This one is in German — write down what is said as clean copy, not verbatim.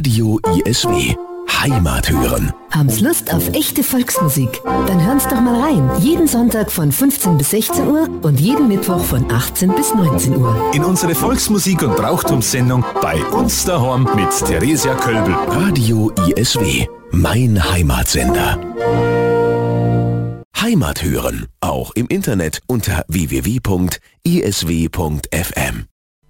Radio ISW. Heimat hören. Haben's Lust auf echte Volksmusik? Dann hören's doch mal rein. Jeden Sonntag von 15 bis 16 Uhr und jeden Mittwoch von 18 bis 19 Uhr. In unsere Volksmusik- und Brauchtumssendung bei uns daheim mit Theresia Kölbel. Radio ISW. Mein Heimatsender. Heimat hören. Auch im Internet unter www.isw.fm.